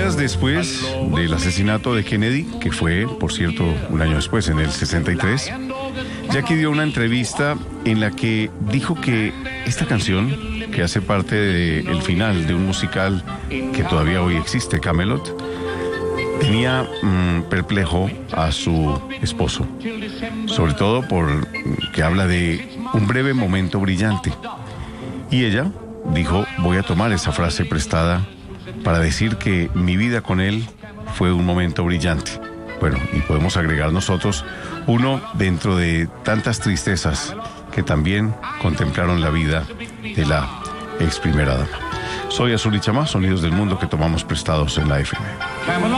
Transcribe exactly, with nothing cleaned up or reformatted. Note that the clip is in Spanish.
días después del asesinato de Kennedy, que fue, por cierto, un año después, en el sesenta y tres, Jackie dio una entrevista en la que dijo que esta canción, que hace parte del final de un musical que todavía hoy existe, Camelot, tenía mmm, perplejo a su esposo, sobre todo por que habla de un breve momento brillante. Y ella dijo, voy a tomar esa frase prestada para decir que mi vida con él fue un momento brillante. Bueno, y podemos agregar nosotros uno dentro de tantas tristezas que también contemplaron la vida de la ex primera dama. Soy Azul y Chamá, sonidos del mundo que tomamos prestados en la F M.